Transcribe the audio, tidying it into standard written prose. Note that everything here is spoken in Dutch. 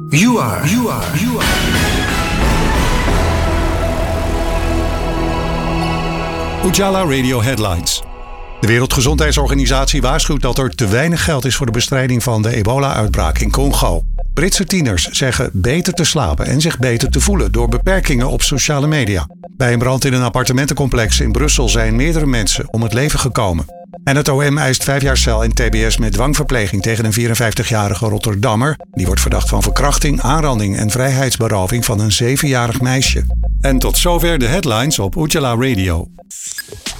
You are. Ujala Radio Headlines. De Wereldgezondheidsorganisatie waarschuwt dat er te weinig geld is voor de bestrijding van de ebola-uitbraak in Congo. Britse tieners zeggen beter te slapen en zich beter te voelen door beperkingen op sociale media. Bij een brand in een appartementencomplex in Brussel zijn meerdere mensen om het leven gekomen. En het OM eist 5 jaar cel en tbs met dwangverpleging tegen een 54-jarige Rotterdammer. Die wordt verdacht van verkrachting, aanranding en vrijheidsberoving van een 7-jarig meisje. En tot zover de headlines op Ujala Radio.